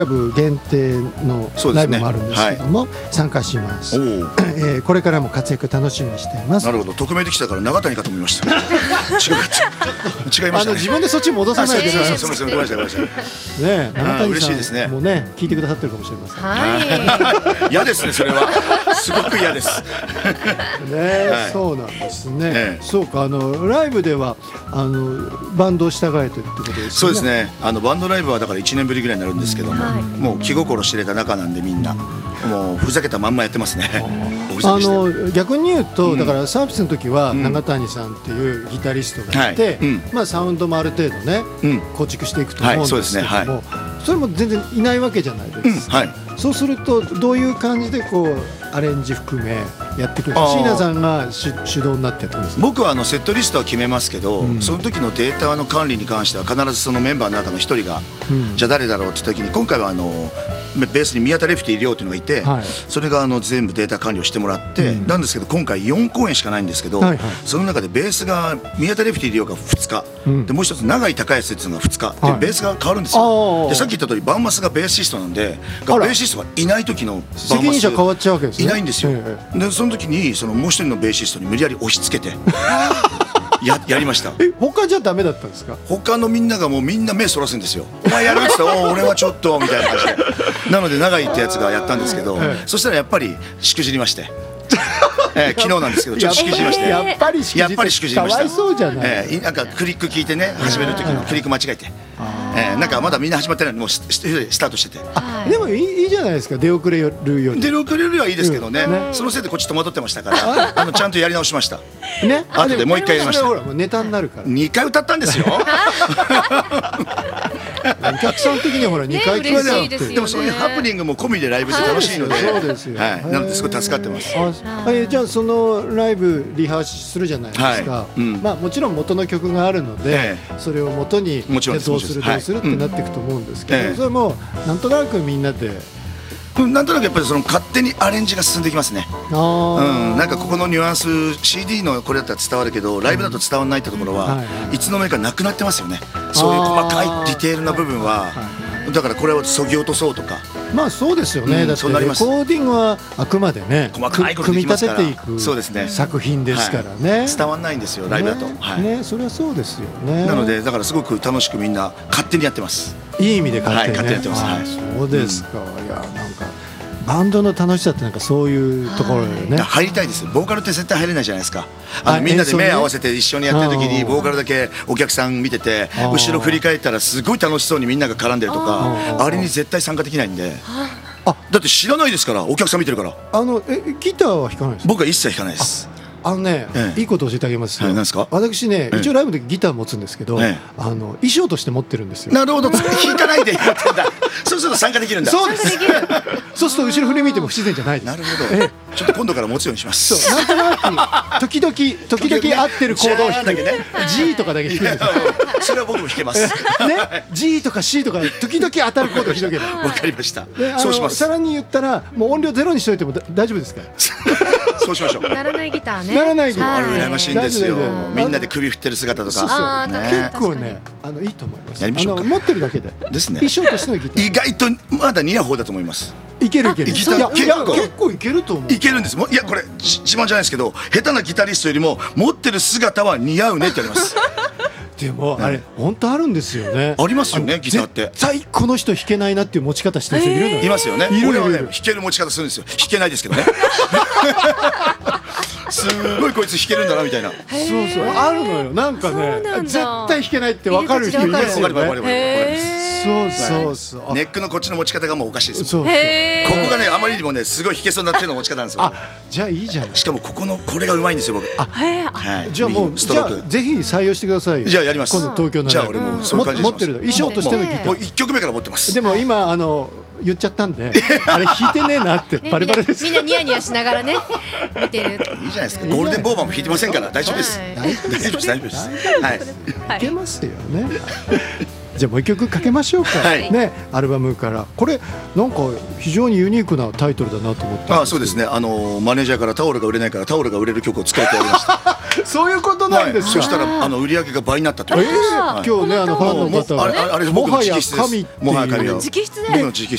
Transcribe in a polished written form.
部限定のライブもあるんですけども、参加します。これからも活躍楽しみにしています。 なるほど、匿名できたから長谷かと思いました。違いましたね。 自分でそっち戻さないでください。 すみません、ごめんなさい、ごめんなさい。 ね、長谷嬉しいですね。 もうね、聞いてくださってるかもしれません。 はい。嫌ですね、それは。すごく嫌です。 ね、そうなんですね。そうか、ライブではバンドを従えてるってことですね。 そうですね。バンドライブはだから1年ぶりぐらいになるんですけども、もう気心知れた仲なんでみんなもうふざけたまんまやってますね。 逆に言うと、だからサービスの時は永谷さんっていうギタリストがいて、まあサウンドもある程度ね構築していくと思うんですけども、それも全然いないわけじゃないですか。そうするとどういう感じでこうアレンジ含めやっていくんですか。椎名さんが主導になってやってます。 僕はセットリストは決めますけど、その時のデータの管理に関しては必ずそのメンバーの中の一人が、じゃあ誰だろうって時に、今回はベースに宮田レフティ亮というのがいて、それが全部データ管理をしてもらって、なんですけど今回4公演しかないんですけど、その中でベースが宮田レフティ亮が2日、でもう一つ永井孝康っていうのが2日でベースが変わるんですよ。でさっき言った通りバンマスがベーシストなんで、ベーシストがいない時のバンマス責任者変わっちゃうわけですね。 いないんですよ。でその時にもう一人のベーシストに無理やり押し付けてやりました。 他じゃダメだったんですか。 他のみんながもうみんな目そらすんですよ。お前やるって言ったら俺はちょっとみたいな感じで。なので永井ってやつがやったんですけど、そしたらやっぱりしくじりまして、昨日なんですけどちょっとしくじりまして、 やっぱりしくじりました。かわいそうじゃない。 なんかクリック聞いてね、始める時のクリック間違えて、なんかまだみんな始まってないのにもうスタートしてて。 でもいいじゃないですか。出遅れるより。 出遅れるはいいですけどね。そのせいでこっち戸惑ってましたからちゃんとやり直しました。ね。後でもう一回やりました。 ほらもうネタになるから。 2回歌ったんですよ。 お客さん的にはほら2回聞いてる。 でもそういうハプニングも込みでライブして楽しいので、 そうですよ。 なのですごい助かってます。 じゃあそのライブリハするじゃないですか。まあもちろん元の曲があるので、それを元にどうするってなっていくと思うんですけど、それもなんとなくみんなで。 なんとなくやっぱり勝手にアレンジが進んできますね。なんかここのニュアンス CD のこれだったら伝わるけどライブだと伝わらないってところはいつの間にかなくなってますよね。そういう細かいディテールな部分はだからこれをそぎ落とそうとか。 まあそうですよね。だってレコーディングはあくまでね組み立てていく作品ですからね。 伝わらないんですよライブだと。 ね、それはそうですよね。 なのでだからすごく楽しくみんな勝手にやってます。 いい意味で勝手にやってます。 そうですか。いやなんかバンドの楽しさってなんかそういうところでね。 入りたいです。ボーカルって絶対入れないじゃないですか。みんなで目合わせて一緒にやってる時にボーカルだけお客さん見てて後ろ振り返ったらすごい楽しそうにみんなが絡んでるとか、あれに絶対参加できないんで。だって知らないですから、お客さん見てるから。 ギターは弾かないですか。 僕は一切弾かないです。 いいこと教えてあげますよ。 何ですか。 私ね、一応ライブでギター持つんですけど、衣装として持ってるんですよ。 なるほど、弾かないでやってんだ。そうすると参加できるんだ。 そうです。そうすると後ろ振り向いても不自然じゃない。 なるほど。ちょっと今度から持つようにします。 なんとなく時々合ってるコードを弾く。G とかだけ弾くんですよ。 それは僕も弾けます。 ね、G とか C とか時々当たるコードを弾けば。 わかりました。そうします。 さらに言ったらもう音量ゼロにしといても大丈夫ですか。 そうしましょう。 ならないギターね。 ならないギター。 羨ましいんですよ。みんなで首振ってる姿とか。 結構ね、いいと思います。持ってるだけで。 ですね。 衣装としてのギター。 意外とまだ似合う方だと思います。 いける。結構いけると思う。 いけるんです。いやこれ自慢じゃないですけど、下手なギタリストよりも持ってる姿は似合うねって言われます。 でもあれ本当あるんですよね。 ありますよね、ギターって。 絶対この人弾けないなっていう持ち方してる人いるのよ。 いますよね。俺はね弾ける持ち方するんですよ。弾けないですけどね。すごいこいつ弾けるんだなみたいな。そうあるのよ。なんかね絶対弾けないって分かる人いますよね。そうネックのこっちの持ち方がもうおかしいです。ここがねあまりにもねすごい弾けそうになってるの持ち方なんですよ。 じゃあいいじゃない。 しかもこれがうまいんですよ僕。 じゃあもうぜひ採用してください。 じゃあやります。 今度東京のじゃあ俺もそういう感じで持ってる衣装としてのギター。 もう1曲目から持ってます。 でも今言っちゃったんであれ弾いてねえなってバレバレです。 みんなニヤニヤしながらね見てる。 いいじゃないですか。ゴールデンボーバーも弾いてませんから大丈夫です。大丈夫です。はい。 いけますよね。じゃあもう一曲かけましょうか。ね、アルバムからこれなんか非常にユニークなタイトルだなと思って。 そうですね。マネージャーからタオルが売れないからタオルが売れる曲を作ってやりました。 そういうことなんですか。 そしたら売り上げが倍になったってことです。 今日ねファンの方があれもはや神っていう直筆で